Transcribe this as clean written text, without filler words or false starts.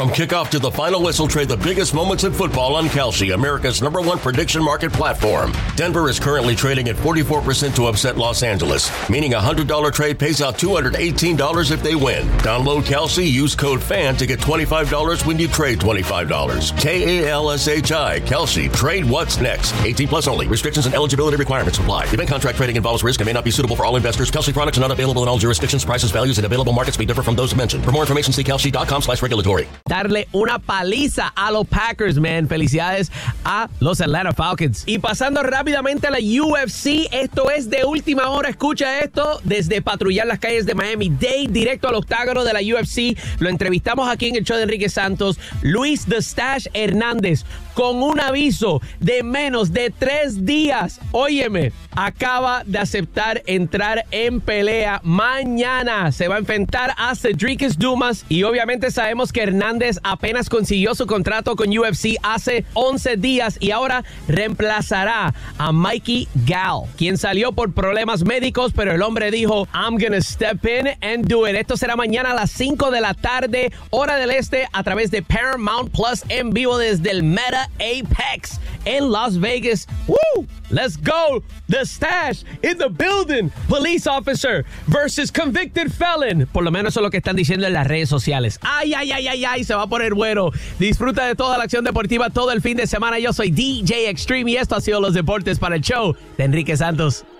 From kickoff to the final whistle, trade the biggest moments in football on Kalshi, America's #1 prediction market platform. Denver is currently trading at 44% to upset Los Angeles, meaning a $100 trade pays out $218 if they win. Download Kalshi, use code FAN to get $25 when you trade $25. Kalshi, Kalshi, trade what's next. 18 plus only. Restrictions and eligibility requirements apply. Event contract trading involves risk and may not be suitable for all investors. Kalshi products are not available in all jurisdictions. Prices, values, and available markets may differ from those mentioned. For more information, see kalshi.com/regulatory. Darle una paliza a los Packers, man. Felicidades a los Atlanta Falcons. Y pasando rápidamente a la UFC, esto es de última hora. Escucha esto, desde patrullar las calles de Miami-Dade, directo al octágono de la UFC. Lo entrevistamos aquí en el show de Enrique Santos. Luis The Stash Hernández, con un aviso de menos de 3 días. Óyeme, acaba de aceptar entrar en pelea. Mañana se va a enfrentar a Cedricus Dumas y obviamente sabemos que Hernández apenas consiguió su contrato con UFC hace 11 días y ahora reemplazará a Mikey Gall, quien salió por problemas médicos, pero el hombre dijo, I'm gonna step in and do it. Esto será mañana a las 5 de la tarde, hora del este, a través de Paramount Plus en vivo desde el Meta Apex en Las Vegas. ¡Woo! Let's go! The Stash in the building. Police officer versus convicted felon. Por lo menos eso es lo que están diciendo en las redes sociales. ¡Ay, ay, ay, ay, ay! Se va a poner bueno. Disfruta de toda la acción deportiva todo el fin de semana. Yo soy DJ Extreme y esto ha sido Los Deportes para el show de Enrique Santos.